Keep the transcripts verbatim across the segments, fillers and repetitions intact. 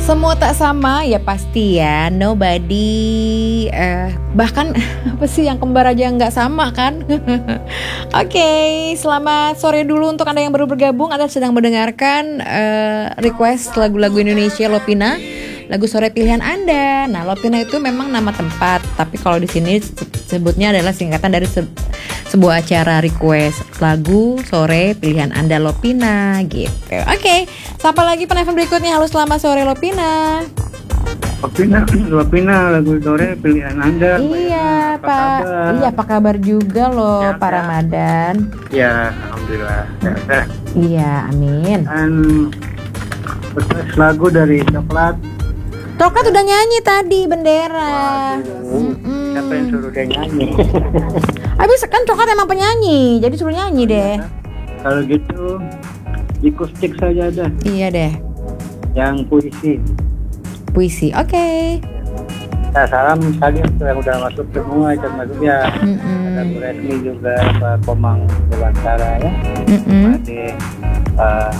Semua tak sama ya pasti ya. Nobody eh, bahkan apa sih yang kembar aja nggak sama kan. Oke, okay, selamat sore dulu untuk Anda yang baru bergabung. Anda sedang mendengarkan uh, request lagu-lagu Indonesia Lopina, lagu sore pilihan Anda. Nah, Lopina itu memang nama tempat, tapi kalau di sini sebutnya adalah singkatan dari se- sebuah acara request lagu sore pilihan Anda Lopina gitu. Oke, okay. Siapa lagi penelpon berikutnya? Halo, selamat sore Lopina. Lopina, Lopina lagu sore pilihan Anda. Iya, Pak. Iya, apa kabar juga loh, ya, Pak ya. Ramadan? Ya, alhamdulillah. Ya, ya. Iya, amin. Dan request lagu dari Coklat. Coklat udah nyanyi tadi Bendera. Siapa yang suruh dia nyanyi? Habis kan Coklat emang penyanyi, jadi suruh nyanyi deh. Kalau gitu akustik saja ada. Iya deh. Yang puisi. Puisi, oke. Okay. Nah, salam tadi yang udah masuk semua, termasuk ya. Ada Bu Resmi juga, Pak Komang Dewantara ya. Ada Pak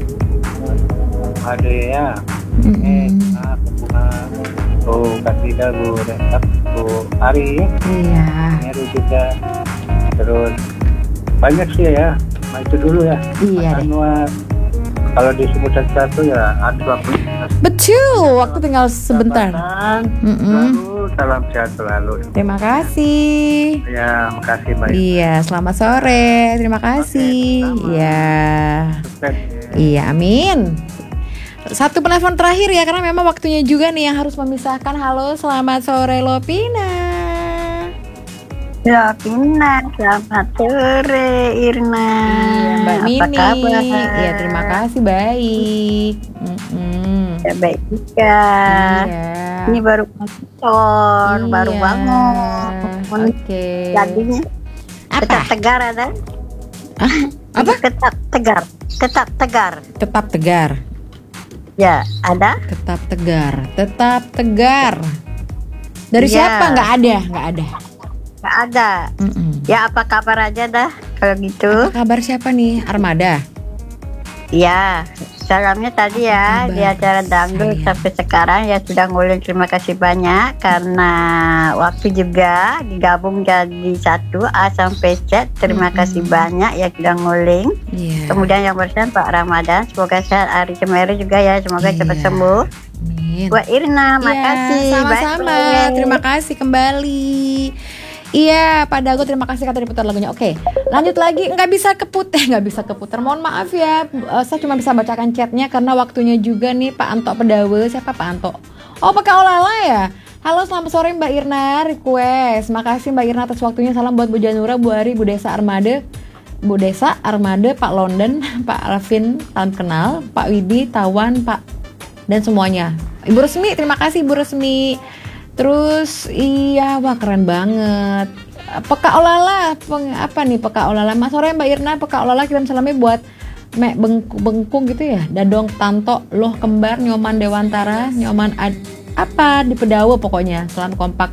ada ya. Eh, ah, bunga. Tuh Kasida, Bu Rentak, Bu Ari ya. Iya. Heru juga. Terus banyak sih ya. Nah, itu dulu ya. Iya deh. Kalau disebut satu ya ada waktu. Betul, waktu tinggal sebentar. Selalu salam sehat selalu. Terima kasih. Ya, makasih Mbak. Iya, selamat sore. Terima kasih. Iya. Iya, amin. Satu penelpon terakhir ya, karena memang waktunya juga nih yang harus memisahkan. Halo, selamat sore Lopina. Lopina, selamat sore Irna. Iya, Mbak apa Mimi. Kabar? Iya, terima kasih, baik. Mm-mm. Ya, baik juga. Iya. Ini baru kantor, iya. baru bangun. Oke. Okay. Jadinya tetap tegar ada? Ah, apa? Tetap tegar, tetap tegar. Tetap tegar. Ya, ada? Tetap tegar, tetap tegar. Dari ya. Siapa? Nggak ada, nggak ada. Nggak ada. Mm-mm. Ya, apa kabar aja dah kalau gitu. Apa kabar siapa nih? Armada? Ya, salamnya tadi ya di acara dangdut sampai sekarang ya sudah nguling. Terima kasih banyak karena waktu juga digabung jadi satu A sampai Z. Terima mm-hmm. kasih banyak ya sudah nguling. Yeah. Kemudian yang bersama Pak Ramadan, semoga sehat. Ari Cemeri juga ya, semoga yeah. cepat sembuh. Amin. Buat Irna, makasih. Yeah, sama-sama. Bye-bye. Terima kasih kembali. Iya, Pak Dago, terima kasih kata diputar lagunya. Oke, lanjut lagi. Nggak bisa keputar, nggak bisa keputar. Mohon maaf ya, uh, saya cuma bisa bacakan chatnya karena waktunya juga nih Pak Anto Pedawe. Siapa Pak Anto? Oh, Pak Olala ya. Halo, selamat sore Mbak Irna, request. Makasih Mbak Irna atas waktunya. Salam buat Bu Janura, Bu Ari, Bu Desa Armada, Bu Desa Armada, Pak London, Pak Alvin, salam kenal, Pak Widi, Tawan, Pak dan semuanya. Ibu Resmi, terima kasih Ibu Resmi. Terus iya, wah keren banget. Peka Olala, peng, apa nih Peka Olala? Mas sore Mbak Irna, Peka Olala kirim salamnya buat Mek Bengku, Bengkung gitu ya. Dadong Tanto, Loh Kembar, Nyoman Dewantara, Nyoman Ad, apa di Pedawa pokoknya. Salam kompak